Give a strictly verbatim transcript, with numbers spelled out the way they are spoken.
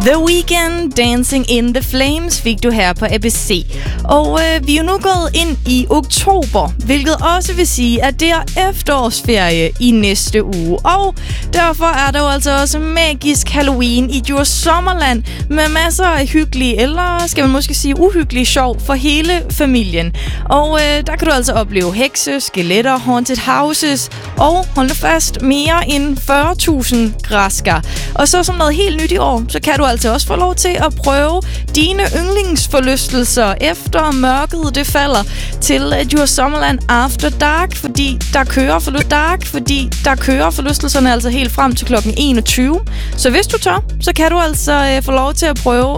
The Weeknd, Dancing in the Flames, fik du her på A B C. Og øh, vi er jo nu gået ind i oktober, hvilket også vil sige, at det er efterårsferie i næste uge. Og derfor er der jo altså også magisk Halloween i Djurs Sommerland med masser af hyggelige, eller skal man måske sige uhyggelige sjov for hele familien. Og øh, der kan du altså opleve hekse, skeletter, haunted houses og, hold nu fast, mere end fyrre tusind græskar. Og så som noget helt nyt i år, så kan du altså også få lov til at prøve dine yndlingsforlystelser efter mørket det falder til Djurs Sommerland After Dark, fordi der kører for dark, fordi der kører forlystelserne altså helt frem til klokken enogtyve. Så hvis du tør, så kan du altså øh, få lov til at prøve